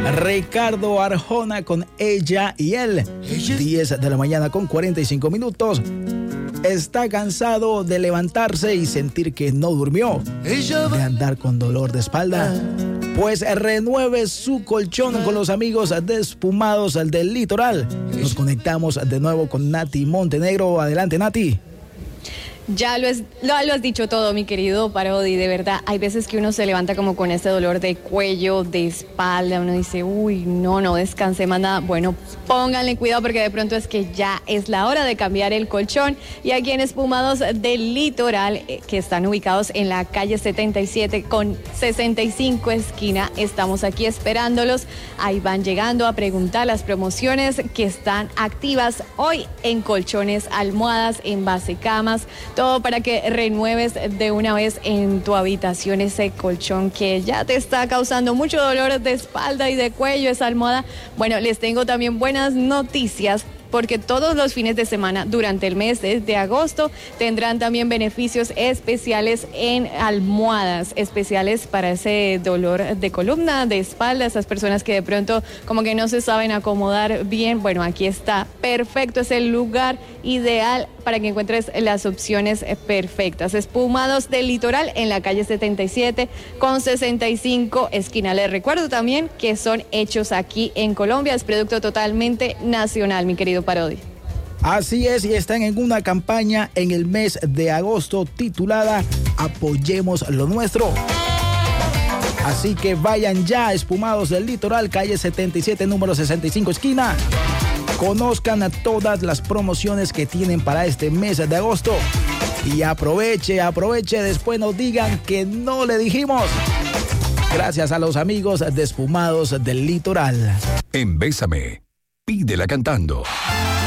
Ricardo Arjona con Ella y Él. 10 de la mañana con 45 minutos. ¿Está cansado de levantarse y sentir que no durmió? ¿De andar con dolor de espalda? Pues renueve su colchón con los amigos de Espumados del Litoral. Nos conectamos de nuevo con Nati Montenegro. Adelante, Nati. Ya lo has dicho todo, mi querido Parodi, de verdad. Hay veces que uno se levanta como con este dolor de cuello, de espalda. Uno dice, uy, no descansé más nada. Bueno, pónganle cuidado porque de pronto es que ya es la hora de cambiar el colchón. Y aquí en Espumados del Litoral, que están ubicados en la calle 77 con 65 esquina, estamos aquí esperándolos. Ahí van llegando a preguntar las promociones que están activas hoy en colchones, almohadas, en basecamas. Todo para que renueves de una vez en tu habitación ese colchón que ya te está causando mucho dolor de espalda y de cuello, esa almohada. Bueno, les tengo también buenas noticias, porque todos los fines de semana durante el mes de agosto tendrán también beneficios especiales en almohadas, especiales para ese dolor de columna, de espalda, esas personas que de pronto como que no se saben acomodar bien. Bueno, aquí está, perfecto, es el lugar ideal para que encuentres las opciones perfectas. Espumados del Litoral en la calle 77 con 65 esquina. Les recuerdo también que son hechos aquí en Colombia, es producto totalmente nacional, mi querido Parodi. Así es, y están en una campaña en el mes de agosto titulada Apoyemos lo Nuestro. Así que vayan ya a Espumados del Litoral, calle 77, número 65 esquina. Conozcan todas las promociones que tienen para este mes de agosto. Y aproveche, después nos digan que no le dijimos. Gracias a los amigos de Espumados del Litoral. En Bésame, pídela cantando.